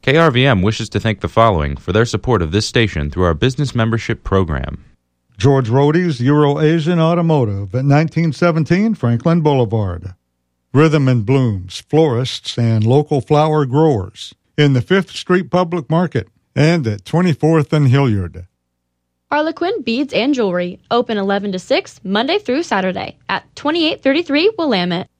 KRVM wishes to thank the following for their support of this station through our business membership program. George Rohde's Euro-Asian Automotive at 1917 Franklin Boulevard. Rhythm and Blooms, florists and local flower growers in the 5th Street Public Market and at 24th and Hilliard. Harlequin Beads and Jewelry, open 11 to 6, Monday through Saturday at 2833 Willamette.